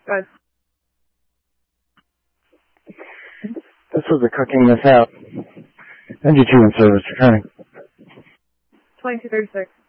Good. This was a cooking mishap. NG2 in service, returning. 2236.